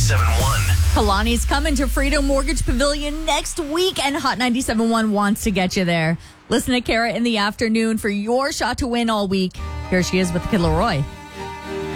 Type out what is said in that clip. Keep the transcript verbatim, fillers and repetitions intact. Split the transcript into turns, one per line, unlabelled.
ninety-seven point one.
Kalani's coming to Freedom Mortgage Pavilion next week, and Hot ninety-seven point one wants to get you there. Listen to Kara in the afternoon for your shot to win all week. Here she is with the Kid Leroy.